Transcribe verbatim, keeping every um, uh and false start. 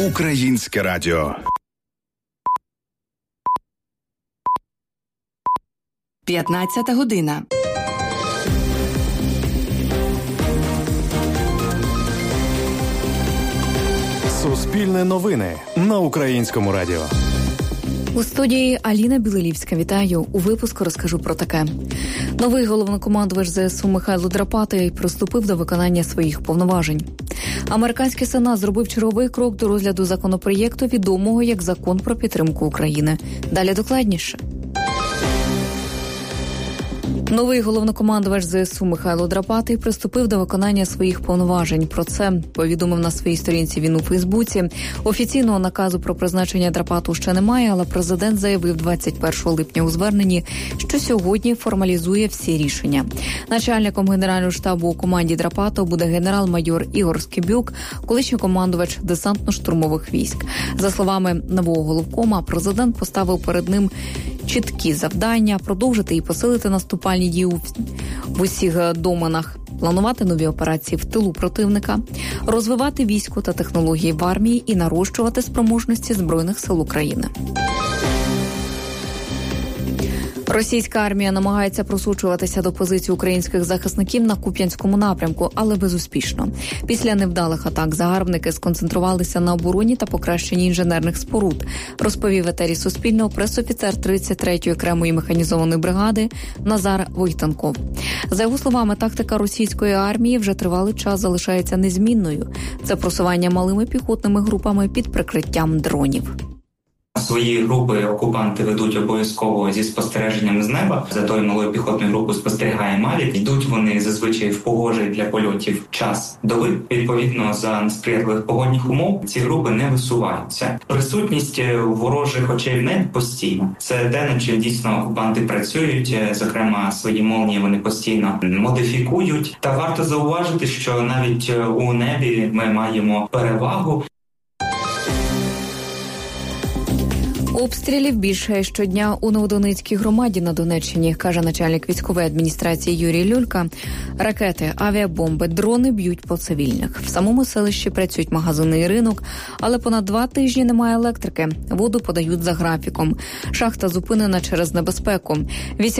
Українське радіо. п'ятнадцята година. Суспільне новини на Українському радіо. У студії Аліна Білилівська. Вітаю. У випуску розкажу про таке. Новий головнокомандувач ЗСУ Михайло Драпатий приступив до виконання своїх повноважень. Американський Сенат зробив черговий крок до розгляду законопроєкту, відомого як Закон про підтримку України. Далі докладніше. Новий головнокомандувач ЗСУ Михайло Драпатий приступив до виконання своїх повноважень. Про це повідомив на своїй сторінці він у Фейсбуці. Офіційного наказу про призначення Драпату ще немає, але президент заявив двадцять першого липня у зверненні, що сьогодні формалізує всі рішення. Начальником Генерального штабу у команді Драпату буде генерал-майор Ігор Скибюк, колишній командувач десантно-штурмових військ. За словами нового головкома, президент поставив перед ним чіткі завдання продовжити і посилити наступальні дії в усіх доменах, планувати нові операції в тилу противника, розвивати військо та технології в армії і нарощувати спроможності Збройних сил України. Російська армія намагається просочуватися до позицій українських захисників на Куп'янському напрямку, але безуспішно. Після невдалих атак загарбники сконцентрувалися на обороні та покращенні інженерних споруд, розповів в етері Суспільного пресофіцер тридцять третьої окремої механізованої бригади Назар Войтенков. За його словами, тактика російської армії вже тривалий час залишається незмінною. Це просування малими піхотними групами під прикриттям дронів. Свої групи окупанти ведуть обов'язково зі спостереженням з неба. За тою малою піхотною групою спостерігає Мавік. Йдуть вони зазвичай в погожий для польотів час доби. Відповідно, за несприятливих погодних умов ці групи не висуваються. Присутність ворожих очей в небі постійно. Це те, над чим дійсно окупанти працюють. Зокрема, свої молнії вони постійно модифікують. Та варто зауважити, що навіть у небі ми маємо перевагу. Обстрілів більше щодня у Новодонецькій громаді на Донеччині, каже начальник військової адміністрації Юрій Люлька. Ракети, авіабомби, дрони б'ють по цивільних. В самому селищі працюють магазини і ринок, але понад два тижні немає електрики. Воду подають за графіком. Шахта зупинена через небезпеку.